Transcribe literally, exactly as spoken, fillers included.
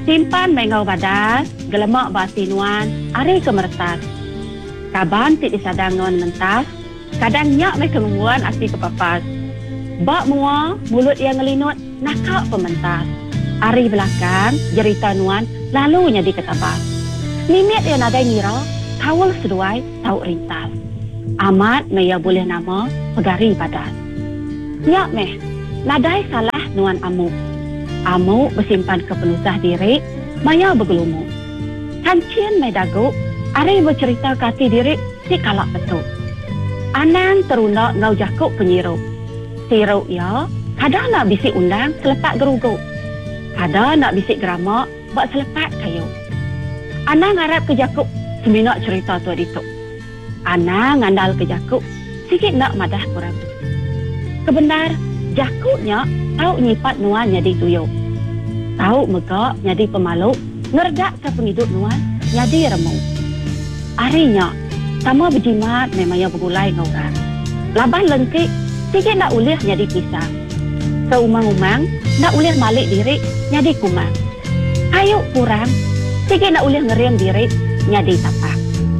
Simpan mengau badas, gelemak basinuan, ari kemertas. Kaban ti disadang nuan mentas, kadang nyak me kemunguan asi kepapas. Bak mua, mulut yang ngelinut, nakak pementas. Ari belakang, jerita nuan, lalunya diketabas. Nimit yang nadai ngira, kawal seduai, tau rintas. Amat me ya boleh nama, pegari badas. Nyak meh, nadai salah nuan amuk. Amuk bersimpan kepenusah diri, maya bergelumuk. Kancien me daguk, ari bercerita kati diri, si kalak betul. Anang terundak ngau jakuk penyiruk. Siruk ya, kadang nak bisik undang selepak geruguk. Kadang nak bisik geramak, buat selepak kayu. Anang harap ke jakuk, seminak cerita tu dituk. Anang ngandal ke jakuk, sikit nak madah kurang. Kebenar, jakuknya tahu nyipat nuan jadi tuyuk. Tahu megak jadi pemaluk, ngerdak ke penghidup nuan jadi remuk. Arinya, sama berjimat memangnya bergulai ngauran. Laban lengkik, sikit nak ulih jadi pisang. Seumang-umang, nak ulih malik diri jadi kumang. Ayuk kurang, sikit nak ulih ngeriam diri jadi tapak.